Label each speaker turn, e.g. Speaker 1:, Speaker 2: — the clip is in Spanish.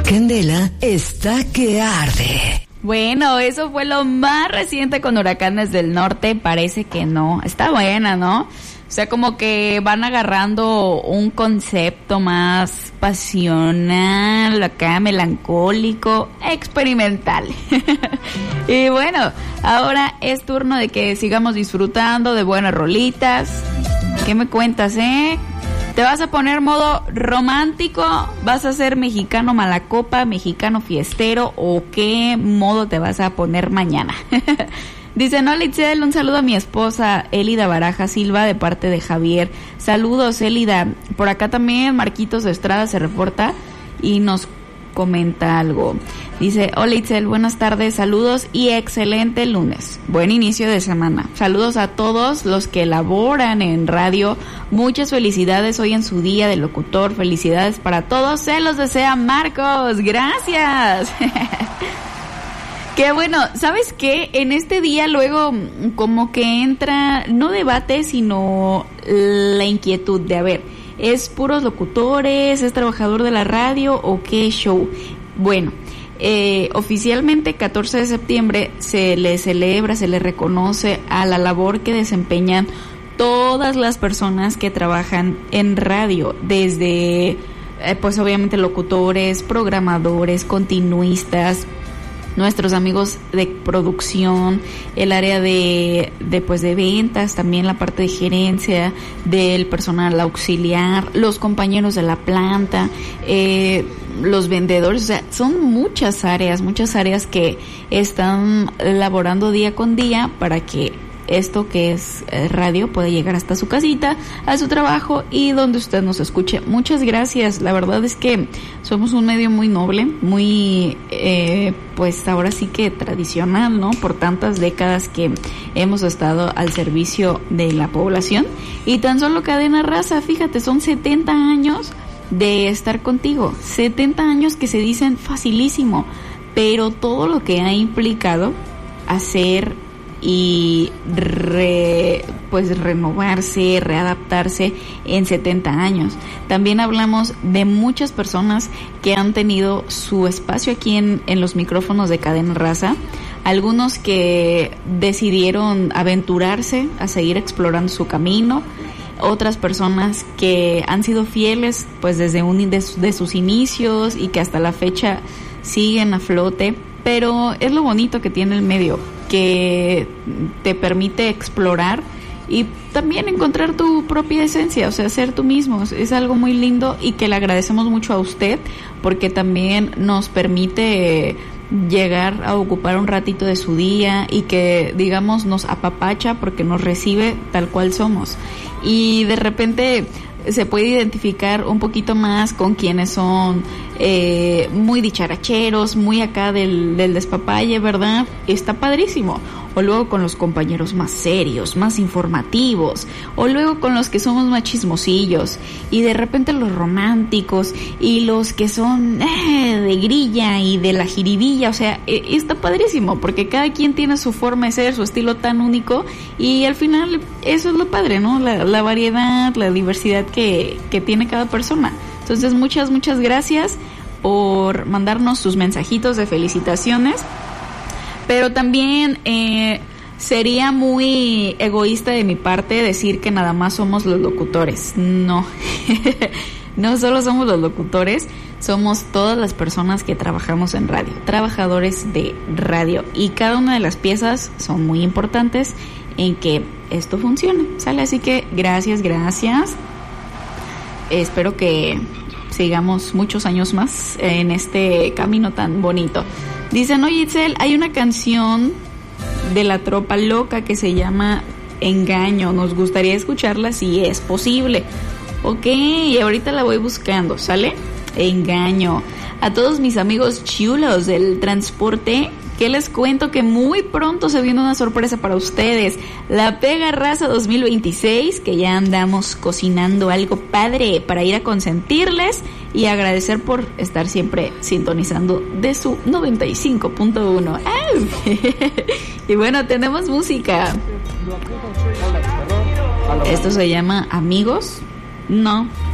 Speaker 1: Candela está que arde.
Speaker 2: Bueno, eso fue lo más reciente con Huracanes del Norte. Parece que no. Está buena, ¿no? O sea, como que van agarrando un concepto más pasional, acá melancólico, experimental. Y bueno, ahora es turno de que sigamos disfrutando de buenas rolitas. ¿Qué me cuentas, ¿Te vas a poner modo romántico? ¿Vas a ser mexicano malacopa, mexicano fiestero? ¿O qué modo te vas a poner mañana? Dice, no, Litzel, un saludo a mi esposa Elida Baraja Silva de parte de Javier. Saludos, Elida. Por acá también Marquitos Estrada se reporta y nos comenta algo. Dice, hola Itzel, buenas tardes, saludos y excelente lunes. Buen inicio de semana. Saludos a todos los que laboran en radio. Muchas felicidades hoy en su día de locutor. Felicidades para todos. Se los desea Marcos. Gracias. Qué bueno, ¿sabes qué? En este día luego como que entra, no debate, sino la inquietud de, a ver, ¿es puros locutores? ¿Es trabajador de la radio? ¿O qué show? Bueno, oficialmente 14 de septiembre se le celebra, se le reconoce a la labor que desempeñan todas las personas que trabajan en radio, desde, pues obviamente locutores, programadores, continuistas, nuestros amigos de producción, el área de ventas, también la parte de gerencia, del personal auxiliar, los compañeros de la planta, los vendedores, o sea, son muchas áreas que están laborando día con día para que esto que es radio puede llegar hasta su casita, a su trabajo y donde usted nos escuche. Muchas gracias. La verdad es que somos un medio muy noble, muy pues ahora sí que tradicional, ¿no? Por tantas décadas que hemos estado al servicio de la población. Y tan solo Cadena Raza, fíjate, son 70 años de estar contigo. 70 años que se dicen facilísimo, pero todo lo que ha implicado hacer y renovarse, readaptarse en 70 años. También hablamos de muchas personas que han tenido su espacio aquí en los micrófonos de Cadena Raza, algunos que decidieron aventurarse a seguir explorando su camino, otras personas que han sido fieles pues desde de sus inicios y que hasta la fecha siguen a flote. Pero es lo bonito que tiene el medio, que te permite explorar y también encontrar tu propia esencia, o sea, ser tú mismo. Es algo muy lindo y que le agradecemos mucho a usted porque también nos permite llegar a ocupar un ratito de su día y que, digamos, nos apapacha porque nos recibe tal cual somos. Y de repente se puede identificar un poquito más con quienes son muy dicharacheros, muy acá del despapalle, ¿verdad? Está padrísimo. O luego con los compañeros más serios, más informativos, o luego con los que somos más chismosillos, y de repente los románticos, y los que son de grilla y de la jiribilla. O sea, está padrísimo, porque cada quien tiene su forma de ser, su estilo tan único, y al final eso es lo padre, ¿no? La variedad, la diversidad que tiene cada persona. Entonces, muchas gracias por mandarnos sus mensajitos de felicitaciones. Pero también sería muy egoísta de mi parte decir que nada más somos los locutores. No, no solo somos los locutores, somos todas las personas que trabajamos en radio, trabajadores de radio. Y cada una de las piezas son muy importantes en que esto funcione, ¿sale? Así que gracias. Espero que sigamos muchos años más en este camino tan bonito. Dicen, oye Itzel, hay una canción de La Tropa Loca que se llama Engaño, nos gustaría escucharla si es posible. Ok, ahorita la voy buscando, ¿sale? Engaño. A todos mis amigos chulos del transporte, que les cuento que muy pronto se viene una sorpresa para ustedes. La Pega Raza 2026, que ya andamos cocinando algo padre para ir a consentirles y agradecer por estar siempre sintonizando de su 95.1. Y bueno, tenemos música. Esto se llama Amigos. No,